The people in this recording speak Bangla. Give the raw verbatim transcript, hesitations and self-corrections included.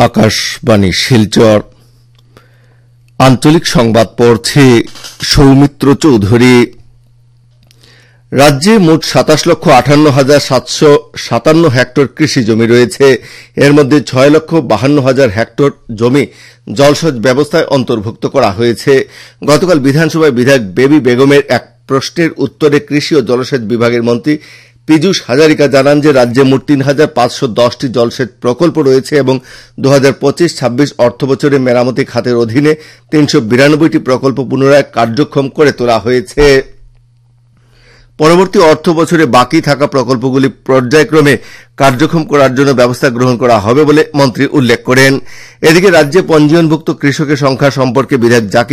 আকাশবাণী শিলচর আঞ্চলিক সংবাদ পড়ছে সৌমিত্র চৌধুরী। রাজ্যে মোট সাতাশ লক্ষ আটান্ন হাজার সাতশো সাতান্ন হেক্টর কৃষি জমি রয়েছে। এর মধ্যে ছয় লক্ষ বাহান্ন হাজার হেক্টর জমি জলসেচ ব্যবস্থায় অন্তর্ভুক্ত করা হয়েছে। গতকাল বিধানসভায় বিধায়ক বেবি বেগমের এক প্রশ্নের উত্তরে কৃষি ও জলসেচ বিভাগের মন্ত্রী পীযূষ হাজারিকা জানান যে রাজ্যে মোট তিন হাজার পাঁচশো দশটি জলসেচ প্রকল্প রয়েছে এবং দু হাজার পঁচিশ ছাব্বিশ অর্থবছরে মেরামতি খাতের অধীনে তিনশো বিরানব্বইটি প্রকল্প পুনরায় কার্যক্ষম করে তোলা হয়েছে। পরবর্তী অর্থ বছরে বাকি থাকা প্রকল্পগুলি পর্যায়ক্রমে কার্যক্ষম করার জন্য ব্যবস্থা গ্রহণ করা হবে বলে মন্ত্রী উল্লেখ করেন। এদিকে রাজ্যে পঞ্জীয়নভুক্ত কৃষকের সংখ্যা সম্পর্কে বিধায়ক জাকির